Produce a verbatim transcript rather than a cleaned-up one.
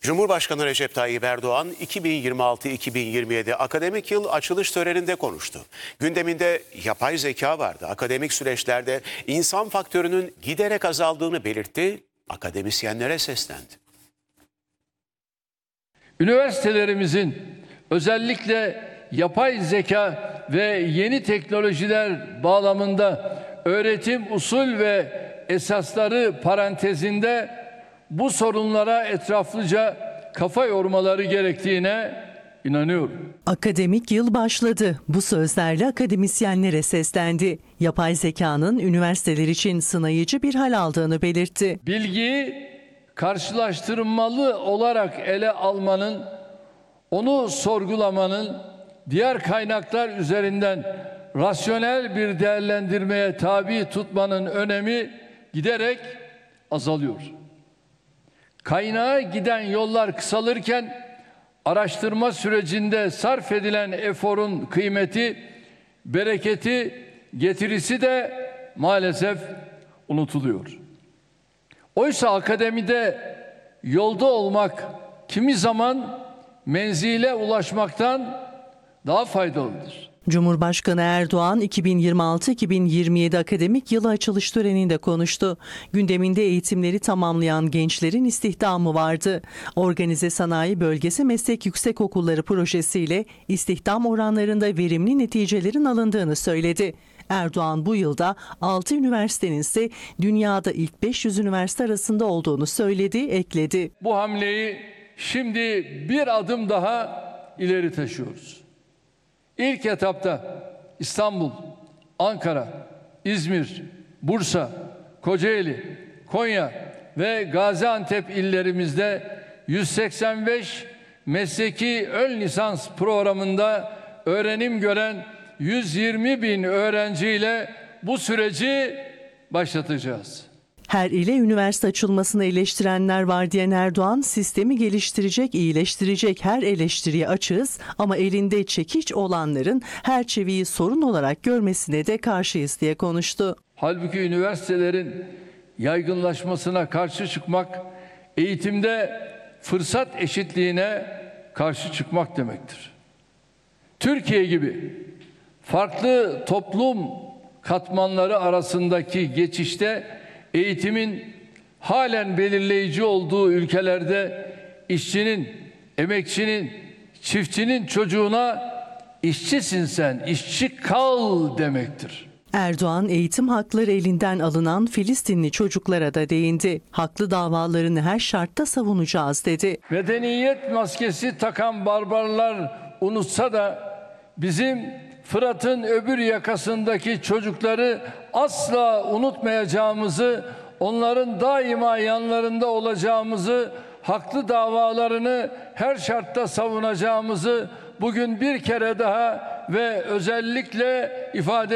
Cumhurbaşkanı Recep Tayyip Erdoğan iki bin yirmi altı iki bin yirmi yedi akademik yıl açılış töreninde konuştu. Gündeminde yapay zeka vardı. Akademik süreçlerde insan faktörünün giderek azaldığını belirtti. Akademisyenlere seslendi. Üniversitelerimizin özellikle yapay zeka ve yeni teknolojiler bağlamında öğretim usul ve esasları parantezinde bu sorunlara etraflıca kafa yormaları gerektiğine inanıyorum. Akademik yıl başladı. Bu sözlerle akademisyenlere seslendi. Yapay zekanın üniversiteler için sınayıcı bir hal aldığını belirtti. Bilgiyi karşılaştırmalı olarak ele almanın, onu sorgulamanın, diğer kaynaklar üzerinden rasyonel bir değerlendirmeye tabi tutmanın önemi giderek azalıyor. Kaynağa giden yollar kısalırken araştırma sürecinde sarf edilen eforun kıymeti, bereketi, getirisi de maalesef unutuluyor. Oysa akademide yolda olmak kimi zaman menzile ulaşmaktan daha faydalıdır. Cumhurbaşkanı Erdoğan iki bin yirmi altı iki bin yirmi yedi akademik yılı açılış töreninde konuştu. Gündeminde eğitimleri tamamlayan gençlerin istihdamı vardı. Organize Sanayi Bölgesi Meslek Yüksekokulları projesiyle istihdam oranlarında verimli neticelerin alındığını söyledi. Erdoğan bu yılda altı üniversitenin ise dünyada ilk beş yüz üniversite arasında olduğunu söyledi, ekledi. Bu hamleyi şimdi bir adım daha ileri taşıyoruz. İlk etapta İstanbul, Ankara, İzmir, Bursa, Kocaeli, Konya ve Gaziantep illerimizde yüz seksen beş mesleki ön lisans programında öğrenim gören yüz yirmi bin öğrenciyle bu süreci başlatacağız. Her ile üniversite açılmasını eleştirenler var diyen Erdoğan, sistemi geliştirecek, iyileştirecek her eleştiriye açığız ama elinde çekiç olanların her çeviyi sorun olarak görmesine de karşıyız diye konuştu. Halbuki üniversitelerin yaygınlaşmasına karşı çıkmak, eğitimde fırsat eşitliğine karşı çıkmak demektir. Türkiye gibi farklı toplum katmanları arasındaki geçişte eğitimin halen belirleyici olduğu ülkelerde işçinin, emekçinin, çiftçinin çocuğuna işçisin sen, işçi kal demektir. Erdoğan eğitim hakları elinden alınan Filistinli çocuklara da değindi. Haklı davalarını her şartta savunacağız dedi. Medeniyet maskesi takan barbarlar unutsa da bizim Fırat'ın öbür yakasındaki çocukları asla unutmayacağımızı, onların daima yanlarında olacağımızı, haklı davalarını her şartta savunacağımızı bugün bir kere daha ve özellikle ifade